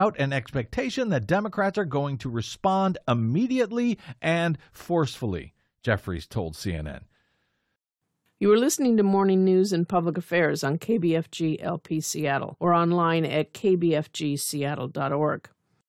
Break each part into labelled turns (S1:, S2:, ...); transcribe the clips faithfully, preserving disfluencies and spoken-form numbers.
S1: an expectation that Democrats are going to respond immediately and forcefully, Jeffries told C N N.
S2: You are listening to Morning News and Public Affairs on K B F G L P Seattle or online at k b f g seattle dot org.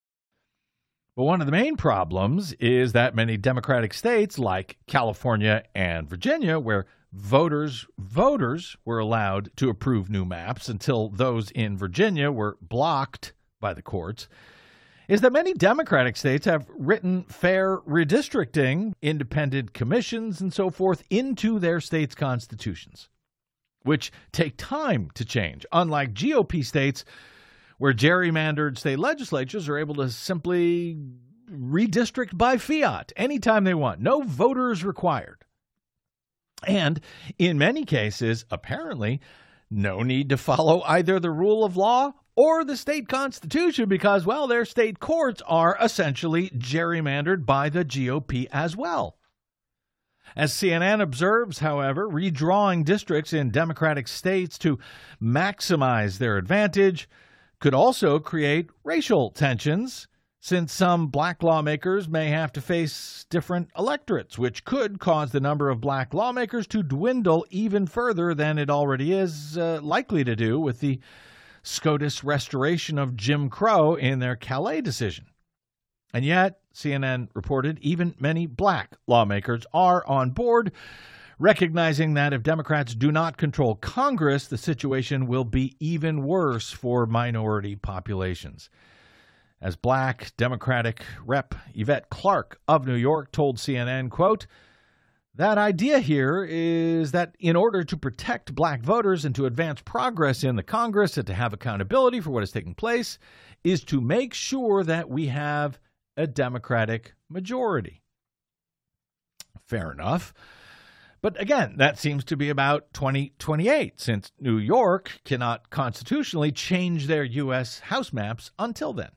S1: But one of the main problems is that many Democratic states like California and Virginia, where voters voters were allowed to approve new maps until those in Virginia were blocked by the courts, is that many Democratic states have written fair redistricting, independent commissions, and so forth into their states' constitutions, which take time to change, unlike G O P states where gerrymandered state legislatures are able to simply redistrict by fiat anytime they want. No voters required. And in many cases, apparently, no need to follow either the rule of law or the state constitution because, well, their state courts are essentially gerrymandered by the G O P as well. As C N N observes, however, redrawing districts in Democratic states to maximize their advantage could also create racial tensions, since some black lawmakers may have to face different electorates, which could cause the number of black lawmakers to dwindle even further than it already is uh, likely to do with the SCOTUS restoration of Jim Crow in their Calais decision. And yet, C N N reported, even many black lawmakers are on board, recognizing that if Democrats do not control Congress, the situation will be even worse for minority populations. As black Democratic Rep Yvette Clarke of New York told C N N, quote, "That idea here is that in order to protect black voters and to advance progress in the Congress and to have accountability for what is taking place is to make sure that we have a Democratic majority." Fair enough. But again, that seems to be about twenty twenty-eight, since New York cannot constitutionally change their U S House maps until then.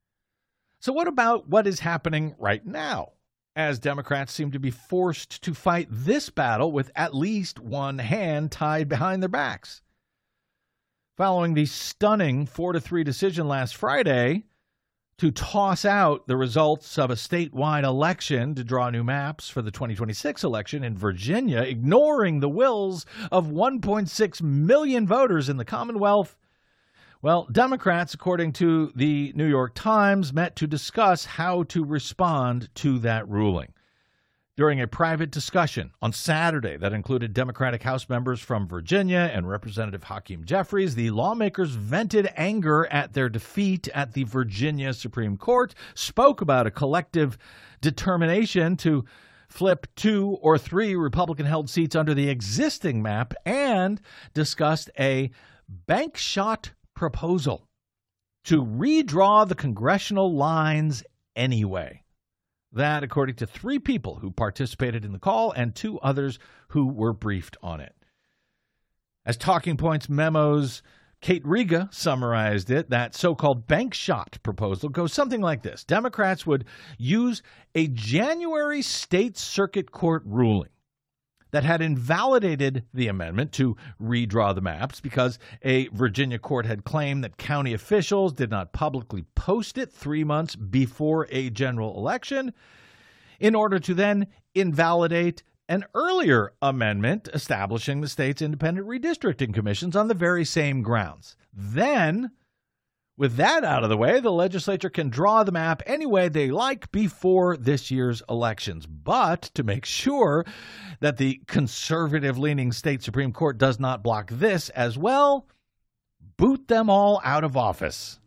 S1: So what about what is happening right now, as Democrats seem to be forced to fight this battle with at least one hand tied behind their backs? Following the stunning four to three decision last Friday to toss out the results of a statewide election to draw new maps for the twenty twenty-six election in Virginia, ignoring the wills of one point six million voters in the Commonwealth, well, Democrats, according to the New York Times, met to discuss how to respond to that ruling. During a private discussion on Saturday that included Democratic House members from Virginia and Representative Hakeem Jeffries, the lawmakers vented anger at their defeat at the Virginia Supreme Court, spoke about a collective determination to flip two or three Republican-held seats under the existing map, and discussed a bank shot proposal to redraw the congressional lines anyway. That, according to three people who participated in the call and two others who were briefed on it. As Talking Points Memo's Kate Riga summarized it, that so-called bank shot proposal goes something like this. Democrats would use a January state circuit court ruling that had invalidated the amendment to redraw the maps because a Virginia court had claimed that county officials did not publicly post it three months before a general election, in order to then invalidate an earlier amendment establishing the state's independent redistricting commissions on the very same grounds. Then, with that out of the way, the legislature can draw the map any way they like before this year's elections. But to make sure that the conservative-leaning state Supreme Court does not block this as well, boot them all out of office.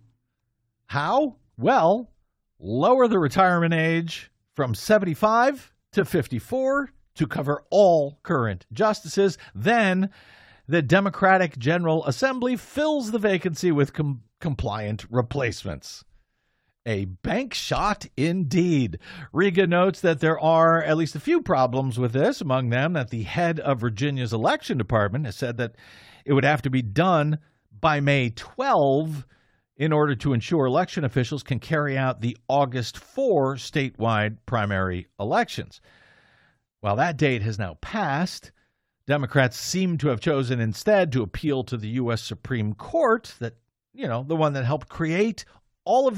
S1: How? Well, lower the retirement age from seventy-five to fifty-four to cover all current justices. Then the Democratic General Assembly fills the vacancy with com- compliant replacements. A bank shot indeed. Riga notes that there are at least a few problems with this, among them that the head of Virginia's election department has said that it would have to be done by May twelfth in order to ensure election officials can carry out the August fourth statewide primary elections. While that date has now passed, Democrats seem to have chosen instead to appeal to the U S Supreme Court, that, you know, the one that helped create all of